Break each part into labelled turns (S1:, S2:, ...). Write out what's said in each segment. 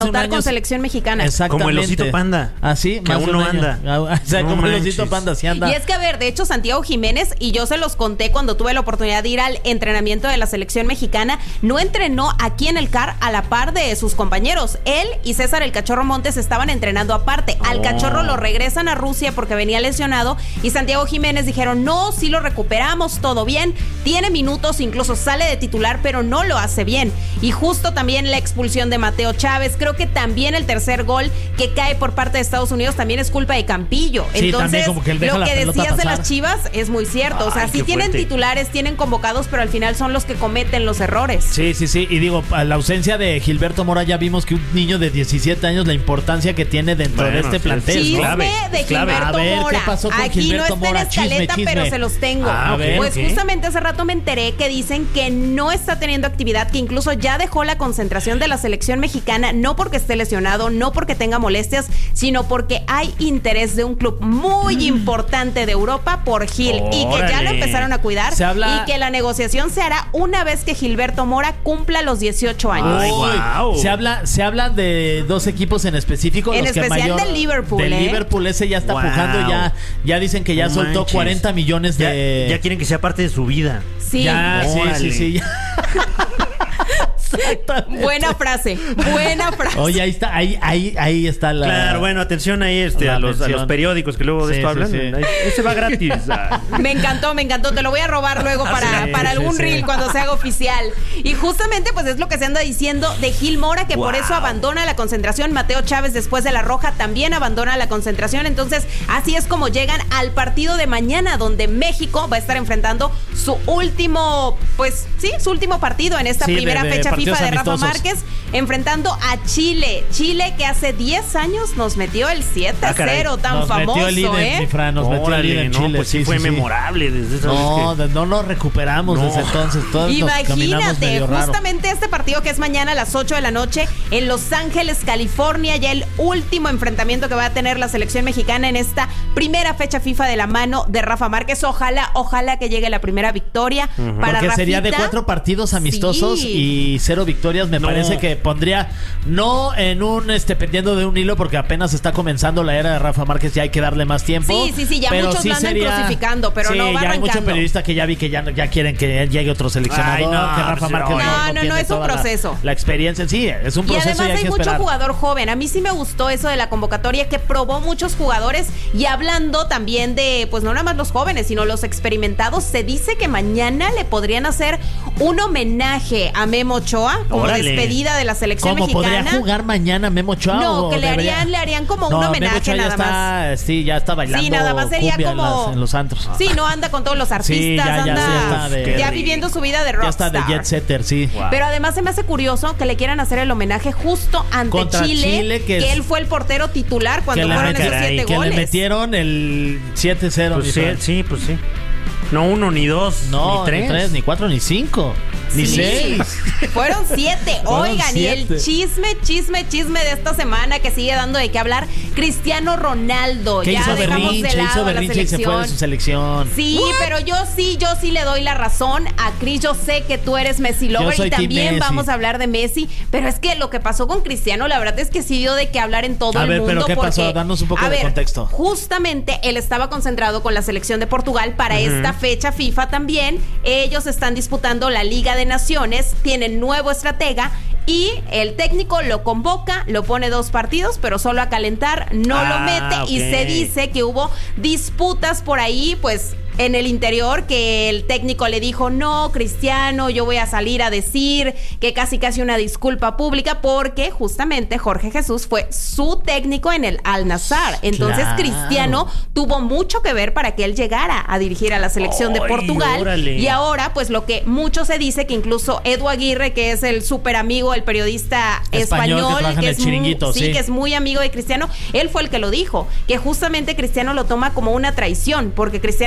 S1: con selección mexicana.
S2: Exactamente.
S3: Como el osito panda.
S2: Así,
S3: que
S2: más
S3: aún no anda.
S2: O sea,
S3: No
S2: como el
S3: manches.
S2: osito panda, sí anda.
S1: Y es que, a ver, de hecho, Santiago Jiménez, y yo se los conté cuando tuve la oportunidad de ir al entrenamiento de la selección mexicana, no entrenó aquí en el CAR a la par de sus compañeros. Él y César el Cachorro Montes estaban entrenando aparte. Al Cachorro lo regresan a Rusia porque venía lesionado, y Santiago Jiménez dijeron, no, sí lo recuperamos, todo bien, tiene minutos, incluso sale de titular, pero no lo hace bien. Y justo también la expulsión de Mateo Chávez, creo que también el tercer gol que cae por parte de Estados Unidos también es culpa de Campillo.
S2: Sí,
S1: Entonces,
S2: también como que él deja
S1: lo
S2: la
S1: que
S2: pelota
S1: decías de
S2: pasar.
S1: las Chivas es muy cierto. O sea, sí
S3: qué
S1: tienen
S3: fuerte.
S1: titulares, tienen convocados, pero al final son los que cometen los errores.
S2: Sí. Y digo, a la ausencia de Gilberto Mora ya vimos que un niño de 17 años, la importancia que tiene dentro de este
S3: sí,
S2: plantel.
S3: sí,
S2: ¿no?
S3: clave,
S1: Chisme de
S3: es clave.
S1: Gilberto
S2: A ver, ¿qué
S1: Mora.
S2: pasó con
S1: Aquí
S2: Gilberto
S1: no está
S2: Mora?
S1: en escaleta,
S2: Chisme.
S1: pero se los tengo.
S2: A ver,
S1: pues
S3: ¿qué?
S1: justamente hace rato me enteré que dicen que no está teniendo actividad, que incluso ya dejó la concentración de la selección mexicana, no porque esté lesionado, no porque tenga molestias, sino porque hay interés de un club muy importante de Europa por Gil, y que ya lo
S3: Órale.
S1: empezaron a cuidar,
S2: Se habla-
S1: y que la negociación se hará una vez que Gilberto Mora cumpla los 18 años.
S3: Ay,
S2: Uy,
S3: guau.
S2: se habla de dos equipos en específico.
S1: En
S2: los que
S1: especial del Liverpool,
S2: Del
S1: ¿eh?
S2: Liverpool, ese ya está
S3: Guau.
S2: pujando, ya dicen que ya
S3: No
S2: soltó
S3: manches.
S2: 40 millones de...
S3: Ya quieren que sea parte de su vida.
S1: Sí.
S2: Ya,
S3: Órale.
S2: sí. Ya. Exactamente.
S1: Buena frase.
S2: Oye, ahí está la...
S3: Claro, bueno, atención ahí
S2: La
S3: a los
S2: mención.
S3: periódicos que luego de
S2: Sí,
S3: esto
S2: sí,
S3: hablan.
S2: sí.
S3: Ahí- Ese va gratis.
S1: Me encantó. Te lo voy a robar luego para algún
S2: sí.
S1: reel cuando se haga oficial. Y justamente pues es lo que se anda diciendo de Gil Mora, que por
S3: Wow.
S1: eso abandona la concentración. Mateo Chávez, después de la roja, también abandona la concentración. Entonces, así es como llegan al partido de mañana, donde México va a estar enfrentando su último partido en esta
S2: Sí,
S1: primera
S2: de
S1: fecha
S2: partidos
S1: FIFA de Rafa
S2: amistosos.
S1: Márquez, enfrentando a Chile. Chile que hace 10 años nos metió el 7-0
S3: caray.
S1: tan
S2: Nos
S1: famoso,
S2: metió el líder, mi Fran, nos metió el
S3: Órale,
S2: líder en
S3: no,
S2: Chile.
S3: pues sí fue memorable desde esa
S2: No,
S3: vez
S2: no nos recuperamos
S3: No.
S2: desde entonces. Todos nos caminamos
S1: Imagínate,
S2: medio raro.
S1: justamente este partido que es mañana a las 8 de la noche en Los Ángeles, California, ya el último enfrentamiento que va a tener la selección mexicana en esta primera fecha FIFA de la mano de Rafa Márquez. Ojalá que llegue la primera victoria para
S2: Porque sería de
S1: Rafita.
S2: 4 partidos amistosos
S1: Sí.
S2: y 0 victorias. Me
S3: No.
S2: parece que pondría, no en un pendiendo de un hilo, porque apenas está comenzando la era de Rafa Márquez, ya hay que darle más tiempo.
S1: Sí, ya
S2: pero
S1: muchos
S2: sí
S1: lo andan
S2: sería,
S1: crucificando, pero
S2: sí,
S1: no va
S2: ya hay
S1: arrancando.
S2: muchos periodistas que ya vi que ya quieren que llegue otro seleccionador,
S3: Ay, no,
S2: que Rafa
S3: pues,
S2: Márquez
S3: no,
S1: no,
S2: tiene
S1: es un
S2: toda
S1: proceso.
S2: La experiencia, sí, es un
S1: Y
S2: proceso
S1: además
S2: y hay
S1: hay
S2: que
S1: mucho
S2: esperar.
S1: jugador joven. A mí sí me gustó eso de la convocatoria, que probó muchos jugadores, y hablando también de, pues no nada más los jóvenes, sino los experimentados. Se dice que mañana le podrían hacer un homenaje a Memo Ochoa como
S3: Órale.
S1: despedida de la selección
S2: ¿Cómo
S1: mexicana.
S2: podría jugar mañana Memo Ochoa?
S1: No,
S2: o
S1: que le
S2: debería?
S1: harían como un
S2: No, Memo
S1: homenaje
S2: Ochoa
S1: nada más.
S2: Sí, ya está bailando.
S1: Sí, nada más sería
S2: cumbia
S1: como
S2: en los antros.
S1: Sí, no anda con todos los artistas,
S2: Sí, ya
S1: anda
S2: está de-
S1: ya
S3: Qué
S1: viviendo su vida de
S2: Ya
S1: rockstar.
S2: está de jet setter, sí.
S3: Wow.
S1: Pero además se me hace curioso que le quieran hacer el homenaje justo ante
S2: Contra Chile, que es-
S1: él fue el portero titular cuando
S2: Que le-
S1: fueron esos
S3: caray,
S1: 7
S2: Que
S1: goles.
S2: le metieron el 7-0.
S3: Pues
S2: mi
S3: sí,
S2: Fran.
S3: sí, pues sí. No 1, ni 2,
S2: No,
S3: ni 3.
S2: ni 4, ni 5, ni
S1: Sí.
S2: 6.
S1: Fueron 7.
S2: Fueron
S1: Oigan, y el
S2: 7.
S1: chisme de esta semana que sigue dando de qué hablar, Cristiano Ronaldo.
S2: Que
S1: Ya
S2: hizo
S1: dejamos de
S2: berrinche,
S1: lado a la
S2: y se fue de
S1: selección.
S2: su selección.
S1: Sí, pero yo sí le doy la razón a Cris. Yo sé que tú eres Messi lover
S2: soy
S1: y
S2: team
S1: también
S2: Messi.
S1: vamos a hablar de Messi, pero es que lo que pasó con Cristiano, la verdad es que sí dio de qué hablar en todo
S2: A
S1: el
S2: ver,
S1: mundo.
S2: pero ¿qué pasó?
S1: porque,
S2: Danos un poco
S1: a
S2: de
S1: ver,
S2: contexto.
S1: Justamente él estaba concentrado con la selección de Portugal para esta fecha FIFA también. Ellos están disputando la Liga de Naciones, tienen nuevo estratega. Y el técnico lo convoca, lo pone 2 partidos, pero solo a calentar, no lo mete. Y se dice que hubo disputas por ahí, pues en el interior, que el técnico le dijo: no, Cristiano, yo voy a salir a decir que casi una disculpa pública, porque justamente Jorge Jesús fue su técnico en el Al-Nassr. Entonces
S2: Claro.
S1: Cristiano tuvo mucho que ver para que él llegara a dirigir a la selección de
S3: Ay,
S1: Portugal.
S3: órale.
S1: Y ahora, pues lo que mucho se dice, que incluso Edu Aguirre, que es el súper amigo, el periodista
S2: Español que trabaja en el
S1: es
S2: Chiringuito, sí.
S1: que es muy amigo de Cristiano, él fue el que lo dijo, que justamente Cristiano lo toma como una traición, porque Cristiano metió las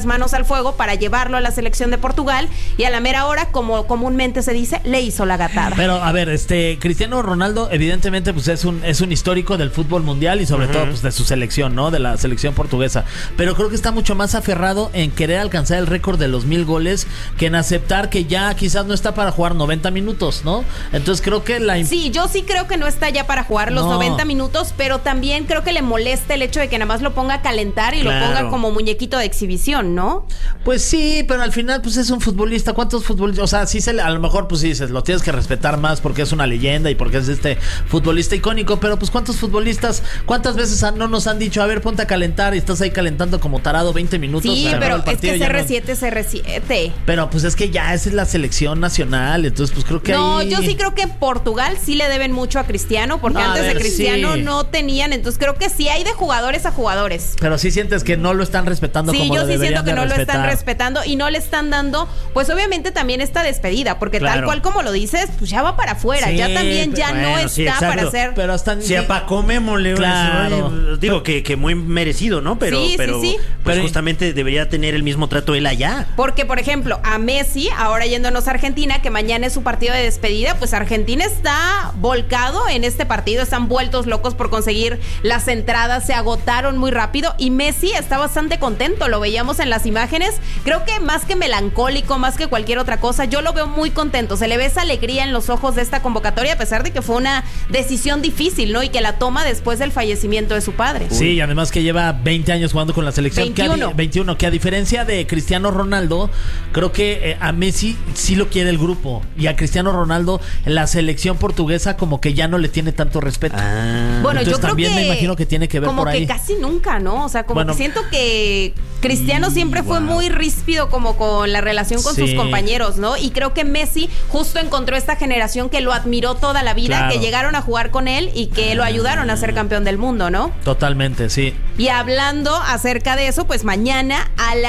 S1: las manos al fuego para llevarlo a la selección de Portugal y a la mera hora, como comúnmente se dice, le hizo la gatada.
S2: Pero, a ver, Cristiano Ronaldo, evidentemente, pues es un histórico del fútbol mundial y sobre todo, pues, de su selección, ¿no? De la selección portuguesa. Pero creo que está mucho más aferrado en querer alcanzar el récord de los 1000 goles que en aceptar que ya quizás no está para jugar 90 minutos, ¿no? Entonces creo que
S1: Sí, yo sí creo que no está ya para jugar los 90 minutos, pero también creo que le molesta el hecho de que nada más lo ponga a calentar y lo ponga como muñequito de exhibición, ¿no?
S2: Pues sí, pero al final pues es un futbolista. ¿Cuántos futbolistas? O sea, sí a lo mejor pues sí dices, lo tienes que respetar más porque es una leyenda y porque es futbolista icónico, pero pues ¿cuántos futbolistas, cuántas veces no nos han dicho, a ver, ponte a calentar y estás ahí calentando como tarado 20 minutos?
S1: Sí, pero es que
S2: CR7
S1: es CR7.
S2: Pero pues es que ya esa es la selección nacional, entonces pues creo que
S1: yo sí creo que en Portugal sí le deben mucho a Cristiano, porque antes de Cristiano no tenían, entonces creo que sí hay de jugadores a jugadores.
S2: Pero sí sientes que no lo están respetando como lo deberían de respetar. Sí, yo sí siento que no lo están respetando y no le están dando, pues obviamente también esta despedida, porque tal cual como lo dices, pues ya va para afuera, ya también no está para hacer.
S3: Pero hasta si apacó Memo, claro. Digo que muy merecido, ¿no? Pero justamente debería tener el mismo trato él allá.
S1: Porque, por ejemplo, a Messi, ahora yéndonos a Argentina, que mañana es su partido de despedida, pues Argentina está volcado en este partido, están vueltos locos por conseguir las entradas, se agotaron muy rápido y Messi está bastante contento, lo veíamos en las imágenes, creo que más que melancólico, más que cualquier otra cosa, yo lo veo muy contento, se le ve esa alegría en los ojos de esta convocatoria, a pesar de que fue una decisión difícil, ¿no? Y que la toma después del fallecimiento de su padre.
S2: Sí, y además que lleva 20 años jugando con la selección. 21, que a diferencia de Cristiano Ronaldo, creo que a Messi sí lo quiere el grupo y a Cristiano Ronaldo la selección portuguesa como que ya no le tiene tanto respeto.
S1: Bueno,
S2: entonces,
S1: yo creo
S2: también me imagino que tiene que ver por ahí.
S1: Como que casi nunca, ¿no? O sea, como que siento que Cristiano siempre fue muy ríspido como con la relación con sus compañeros, ¿no? Y creo que Messi justo encontró esta generación que lo admiró toda la vida, que llegaron a jugar con él y que lo ayudaron a ser campeón del mundo, ¿no?
S2: Totalmente, sí.
S1: Y hablando acerca de eso, pues mañana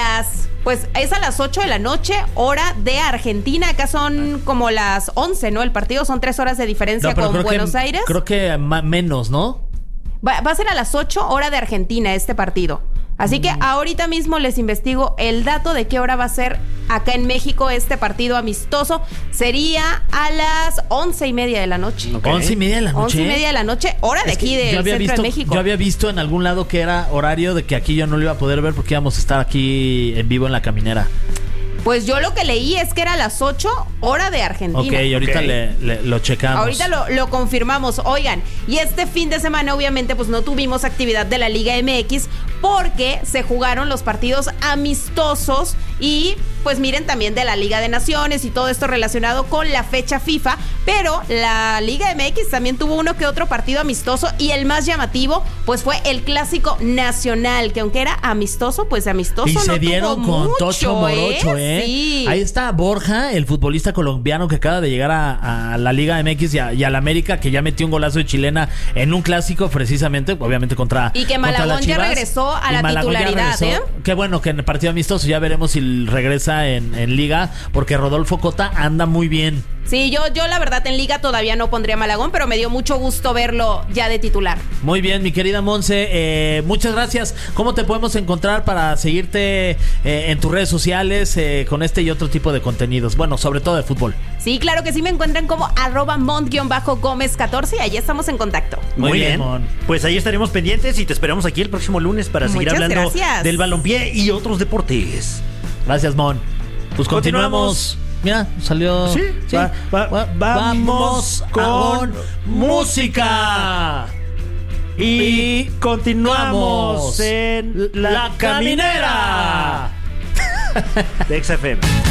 S1: es a las 8 de la noche, hora de Argentina. Acá son como las 11, ¿no? El partido son 3 horas de diferencia con Buenos Aires.
S2: Creo que menos, ¿no?
S1: Va a ser a las 8, hora de Argentina, este partido. Así que ahorita mismo les investigo el dato de qué hora va a ser acá en México este partido amistoso. Sería a las 11:30 de la noche.
S2: 11:30 de la noche.
S1: 11:30 de la noche, hora de aquí del centro de México.
S2: Yo había visto en algún lado que era horario de que aquí yo no lo iba a poder ver porque íbamos a estar aquí en vivo en la caminera.
S1: Pues yo lo que leí es que era a las 8, hora de Argentina.
S2: Ok, ahorita lo checamos.
S1: Ahorita lo confirmamos. Oigan, y este fin de semana obviamente pues no tuvimos actividad de la Liga MX porque se jugaron los partidos amistosos y pues miren también de la Liga de Naciones y todo esto relacionado con la fecha FIFA, pero la Liga MX también tuvo uno que otro partido amistoso y el más llamativo pues fue el Clásico Nacional, que aunque era amistoso, pues amistoso
S2: y
S1: no
S2: se dieron
S1: tuvo
S2: con
S1: mucho,
S2: Tocho Morocho, Sí. Ahí está Borja, el futbolista colombiano que acaba de llegar a la Liga MX y a la América, que ya metió un golazo de chilena en un clásico precisamente, obviamente contra
S1: y que Malagón ya regresó a la titularidad,
S2: Qué bueno que en el partido amistoso ya veremos si regresa en Liga, porque Rodolfo Cota anda muy bien.
S1: Sí, yo la verdad en Liga todavía no pondría a Malagón, pero me dio mucho gusto verlo ya de titular.
S2: Muy bien, mi querida Monse, muchas gracias. ¿Cómo te podemos encontrar para seguirte en tus redes sociales con este y otro tipo de contenidos? Bueno, sobre todo de fútbol.
S1: Sí, claro que sí, me encuentran como @mont_gómez14 y ahí estamos en contacto.
S3: Muy bien. Pues ahí estaremos pendientes y te esperamos aquí el próximo lunes para seguir hablando del balompié y otros deportes.
S2: Gracias, Mon. Pues continuamos. Mira, salió.
S3: Sí. Vamos con música. Y continuamos en La Caminera de XFM.